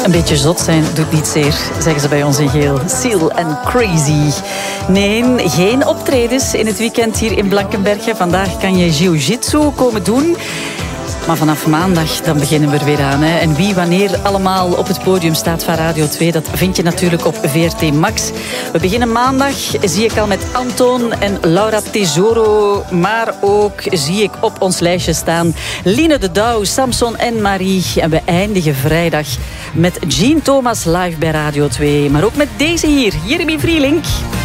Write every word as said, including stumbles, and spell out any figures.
Een beetje zot zijn doet niet zeer, zeggen ze bij ons in Geel. Seal and Crazy. Nee, geen optredens in het weekend hier in Blankenberge. Vandaag kan je jiu-jitsu komen doen. Maar vanaf maandag dan beginnen we er weer aan. Hè. En wie wanneer allemaal op het podium staat van Radio twee... dat vind je natuurlijk op V R T Max. We beginnen maandag, zie ik al met Anton en Laura Tesoro. Maar ook zie ik op ons lijstje staan Line de Douw, Samson en Marie. En we eindigen vrijdag met Jean Thomas live bij Radio twee. Maar ook met deze hier, Jeremy Vrielink.